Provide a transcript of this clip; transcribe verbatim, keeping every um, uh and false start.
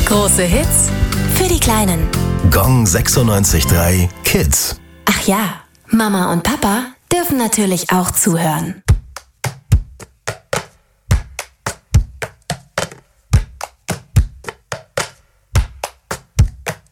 Große Hits für die Kleinen. Gong sechsundneunzig Komma drei Kids. Ach ja, Mama und Papa dürfen natürlich auch zuhören.